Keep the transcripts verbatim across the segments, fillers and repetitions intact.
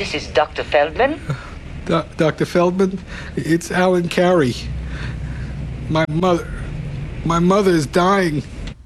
This is Doctor Feldman. Do- Doctor Feldman, it's Alan Carey. My mother... My mother is dying.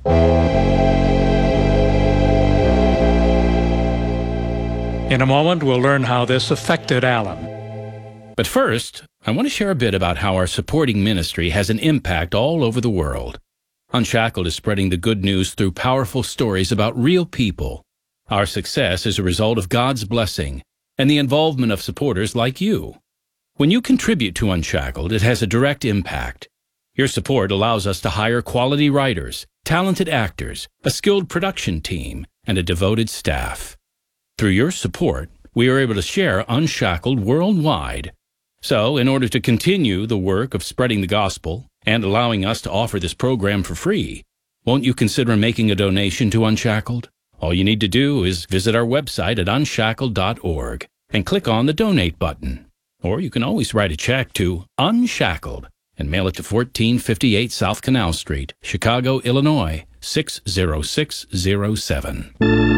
In a moment, we'll learn how this affected Alan. But first, I want to share a bit about how our supporting ministry has an impact all over the world. Unshackled is spreading the good news through powerful stories about real people. Our success is a result of God's blessing and the involvement of supporters like you. When you contribute to Unshackled, it has a direct impact. Your support allows us to hire quality writers, talented actors, a skilled production team, and a devoted staff. Through your support, we are able to share Unshackled worldwide. So, in order to continue the work of spreading the gospel and allowing us to offer this program for free, won't you consider making a donation to Unshackled? All you need to do is visit our website at unshackled dot org and click on the Donate button. Or you can always write a check to Unshackled and mail it to fourteen fifty-eight South Canal Street, Chicago, Illinois, six zero six zero seven.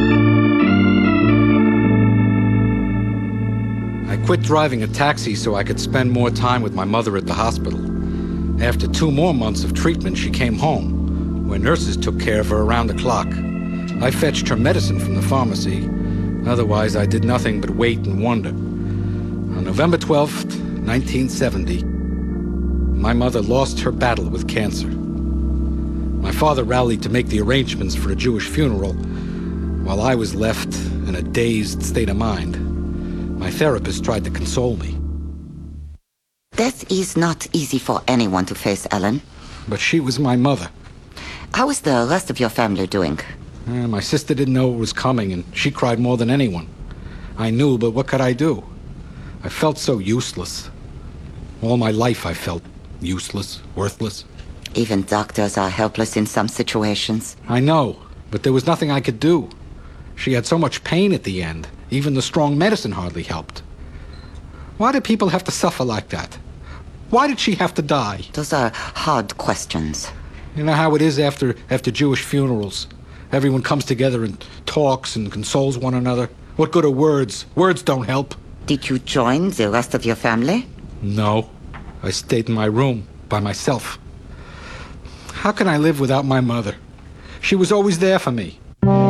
I quit driving a taxi so I could spend more time with my mother at the hospital. After two more months of treatment, she came home, where nurses took care of her around the clock. I fetched her medicine from the pharmacy. Otherwise, I did nothing but wait and wonder. On November twelfth, nineteen seventy, my mother lost her battle with cancer. My father rallied to make the arrangements for a Jewish funeral, while I was left in a dazed state of mind. My therapist tried to console me. Death is not easy for anyone to face, Alan. But she was my mother. How is the rest of your family doing? Uh, my sister didn't know it was coming, and she cried more than anyone. I knew, but what could I do? I felt so useless. All my life I felt useless, worthless. Even doctors are helpless in some situations. I know, but there was nothing I could do. She had so much pain at the end. Even the strong medicine hardly helped. Why do people have to suffer like that? Why did she have to die? Those are hard questions. You know how it is after after Jewish funerals. Everyone comes together and talks and consoles one another. What good are words? Words don't help. Did you join the rest of your family? No. I stayed in my room by myself. How can I live without my mother? She was always there for me.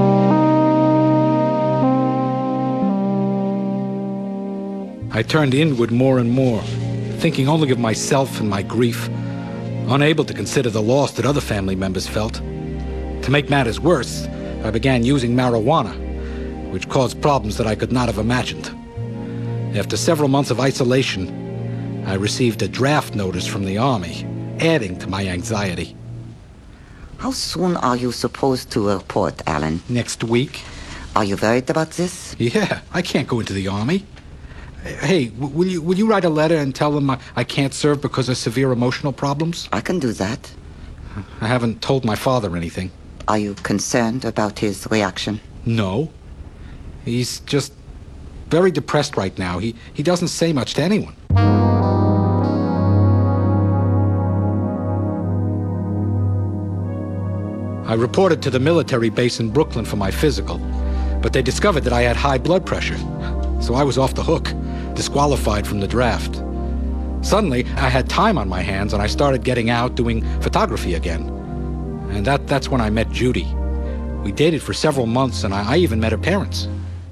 I turned inward more and more, thinking only of myself and my grief, unable to consider the loss that other family members felt. To make matters worse, I began using marijuana, which caused problems that I could not have imagined. After several months of isolation, I received a draft notice from the Army, adding to my anxiety. How soon are you supposed to report, Alan? Next week. Are you worried about this? Yeah, I can't go into the Army. Hey, w- will you will you write a letter and tell them I, I can't serve because of severe emotional problems? I can do that. I haven't told my father anything. Are you concerned about his reaction? No. He's just very depressed right now. He, he doesn't say much to anyone. I reported to the military base in Brooklyn for my physical, but they discovered that I had high blood pressure. So I was off the hook, disqualified from the draft. Suddenly, I had time on my hands and I started getting out doing photography again. And that, that's when I met Judy. We dated for several months and I, I even met her parents.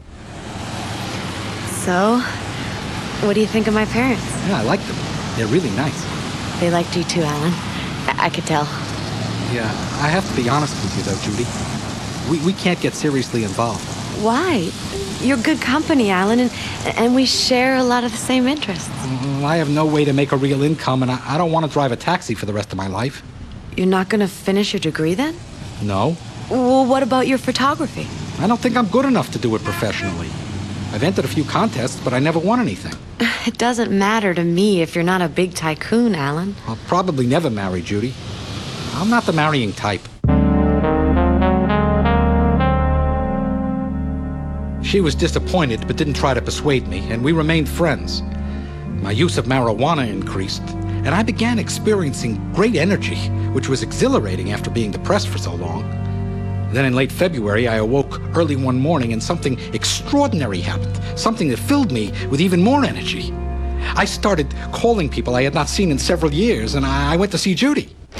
So, what do you think of my parents? Yeah, I like them. They're really nice. They liked you too, Alan. I, I could tell. Yeah, I have to be honest with you though, Judy. We, we can't get seriously involved. Why? You're good company, Alan, and, and we share a lot of the same interests. Well, I have no way to make a real income, and I, I don't want to drive a taxi for the rest of my life. You're not going to finish your degree then? No. Well, what about your photography? I don't think I'm good enough to do it professionally. I've entered a few contests, but I never won anything. It doesn't matter to me if you're not a big tycoon, Alan. I'll probably never marry Judy. I'm not the marrying type. She was disappointed, but didn't try to persuade me, and we remained friends. My use of marijuana increased, and I began experiencing great energy, which was exhilarating after being depressed for so long. Then in late February, I awoke early one morning and something extraordinary happened, something that filled me with even more energy. I started calling people I had not seen in several years, and I went to see Judy.